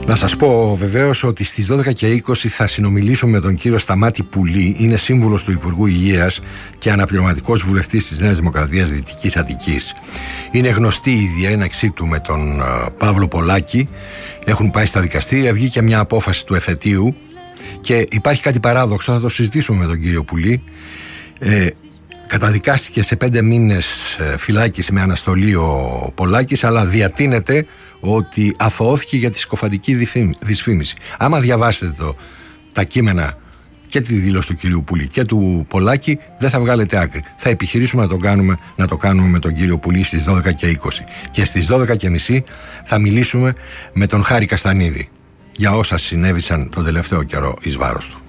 Να σας πω βεβαίως ότι στις 12:20 θα συνομιλήσω με τον κύριο Σταμάτη Πουλή. Είναι σύμβουλος του Υπουργού Υγείας και αναπληρωματικός βουλευτής της Νέας Δημοκρατίας Δυτικής Αττικής. Είναι γνωστή η διένεξή του με τον Παύλο Πολάκη. Έχουν πάει στα δικαστήρια, βγήκε μια απόφαση του εφετείου και υπάρχει κάτι παράδοξο, θα το συζητήσουμε με τον κύριο Πουλή. Καταδικάστηκε σε 5 μήνες φυλάκιση με αναστολή ο Πολάκης, αλλά διατείνεται ότι αθωώθηκε για τη συκοφαντική δυσφήμιση. Άμα διαβάσετε τα κείμενα και τη δήλωση του κυρίου Πουλή και του Πολάκη, δεν θα βγάλετε άκρη. Θα επιχειρήσουμε να το κάνουμε με τον κύριο Πουλή στις 12:20. Και στις 12:30 θα μιλήσουμε με τον Χάρη Καστανίδη για όσα συνέβησαν τον τελευταίο καιρό εις βάρος του.